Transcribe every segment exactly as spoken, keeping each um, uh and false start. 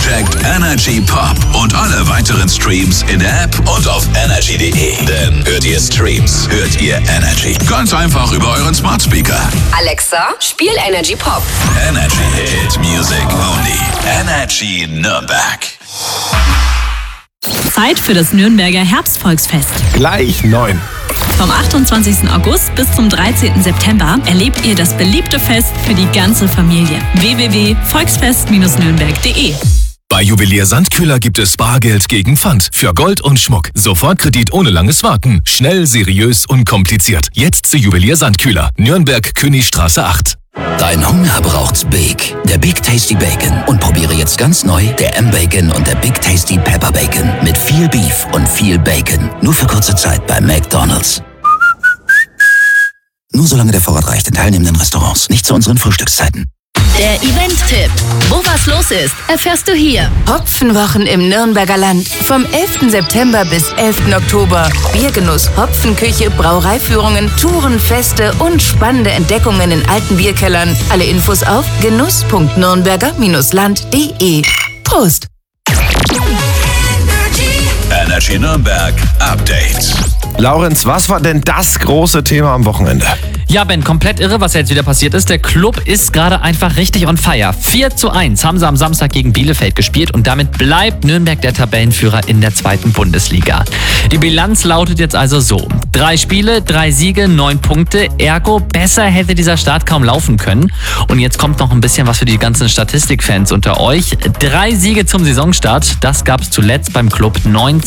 Checkt Energy Pop und alle weiteren Streams in der App und auf energy punkt de. Denn hört ihr Streams, hört ihr Energy. Ganz einfach über euren Smart Speaker. Alexa, spiel Energy Pop. Energy Hit Music Only. Energy Nürnberg. Zeit für das Nürnberger Herbstvolksfest. Gleich neun. Vom achtundzwanzigsten August bis zum dreizehnten September erlebt ihr das beliebte Fest für die ganze Familie. w w w punkt volksfest nürnberg punkt de. Bei Juwelier Sandkühler gibt es Bargeld gegen Pfand für Gold und Schmuck. Sofortkredit ohne langes Warten. Schnell, seriös, unkompliziert. Jetzt zu Juwelier Sandkühler. Nürnberg, Königstraße acht. Dein Hunger braucht's Big. Der Big Tasty Bacon. Und probiere jetzt ganz neu der M-Bacon und der Big Tasty Pepper Bacon. Mit viel Beef und viel Bacon. Nur für kurze Zeit bei McDonald's. Nur solange der Vorrat reicht in teilnehmenden Restaurants. Nicht zu unseren Frühstückszeiten. Der Event-Tipp. Wo was los ist, erfährst du hier. Hopfenwochen im Nürnberger Land. Vom elften September bis elften Oktober. Biergenuss, Hopfenküche, Brauereiführungen, Touren, Feste und spannende Entdeckungen in alten Bierkellern. Alle Infos auf genuss punkt nürnberger land punkt de. Prost! Energy Nürnberg Update. Laurenz, was war denn das große Thema am Wochenende? Ja, Ben, komplett irre, was jetzt wieder passiert ist. Der Club ist gerade einfach richtig on fire. vier zu eins haben sie am Samstag gegen Bielefeld gespielt und damit bleibt Nürnberg der Tabellenführer in der zweiten Bundesliga. Die Bilanz lautet jetzt also so. Drei Spiele, drei Siege, neun Punkte. Ergo, besser hätte dieser Start kaum laufen können. Und jetzt kommt noch ein bisschen was für die ganzen Statistikfans unter euch. Drei Siege zum Saisonstart, das gab es zuletzt beim Club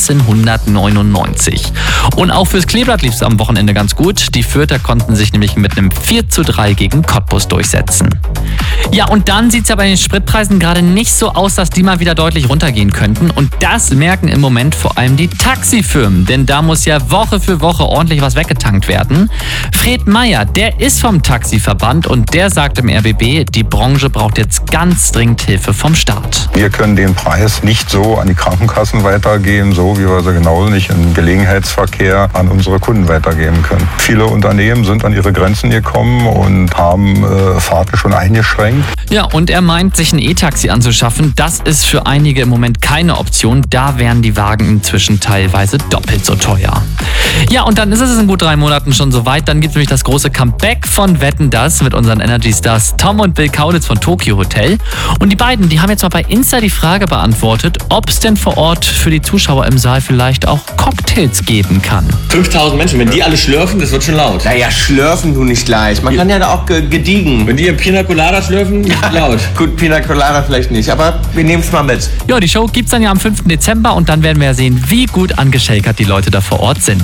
neunzehnhundertneunundneunzig. Und auch fürs Kleeblatt lief es am Wochenende ganz gut. Die Fürther konnten sich nämlich mit einem vier zu drei gegen Cottbus durchsetzen. Ja, und dann sieht es ja bei den Spritpreisen gerade nicht so aus, dass die mal wieder deutlich runtergehen könnten. Und das merken im Moment vor allem die Taxifirmen. Denn da muss ja Woche für Woche ordentlich was weggetankt werden. Fred Meyer, der ist vom Taxiverband und der sagt im R B B, die Branche braucht jetzt ganz dringend Hilfe vom Staat. Wir können den Preis nicht so an die Krankenkassen weitergeben, so wie wir sie genauso nicht im Gelegenheitsverkehr an unsere Kunden weitergeben können. Viele Unternehmen sind an ihre Grenzen gekommen und haben äh, Fahrten schon eingeschränkt. Ja, und er meint, sich ein E-Taxi anzuschaffen, das ist für einige im Moment keine Option. Da wären die Wagen inzwischen teilweise doppelt so teuer. Ja, und dann ist es in gut drei Monaten schon soweit. Dann gibt es nämlich das große Comeback von Wetten, das mit unseren Energy Stars Tom und Bill Kaulitz von Tokyo Hotel. Und die beiden, die haben jetzt mal bei Insta die Frage beantwortet, ob es denn vor Ort für die Zuschauer im Saal vielleicht auch Cocktails geben kann. fünftausend Menschen, wenn die alle schlürfen, das wird schon laut. Naja, schlürfen du nicht gleich. Man kann ja da auch ge- gediegen. Wenn die im Pina Colada schlürfen, ja, laut. Gut, Pina Colada vielleicht nicht, aber wir nehmen es mal mit. Ja, die Show gibt's dann ja am fünften Dezember und dann werden wir ja sehen, wie gut angeschäkert die Leute da vor Ort sind.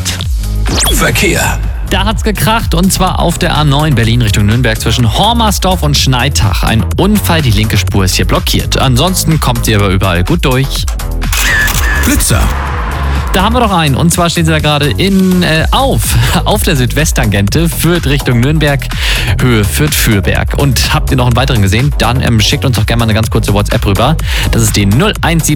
Verkehr. Da hat's gekracht und zwar auf der A neun Berlin Richtung Nürnberg zwischen Hormersdorf und Schneitach. Ein Unfall, die linke Spur ist hier blockiert. Ansonsten kommt ihr aber überall gut durch. Blitzer. Da haben wir doch einen. Und zwar stehen sie da gerade in äh, auf, auf der Südwesttangente, Fürth Richtung Nürnberg, Höhe Fürth-Fürberg. Und habt ihr noch einen weiteren gesehen? Dann ähm, schickt uns doch gerne mal eine ganz kurze WhatsApp rüber. Das ist die null eins sieben